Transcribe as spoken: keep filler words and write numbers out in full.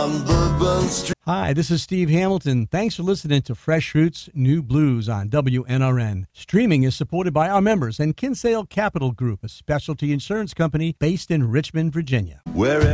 on Bourbon Street. Hi, this is Steve Hamilton. Thanks for listening to Fresh Fruits, New Blues on W N R N. Streaming is supported by our members and Kinsale Capital Group, a specialty insurance company based in Richmond, Virginia. Wherever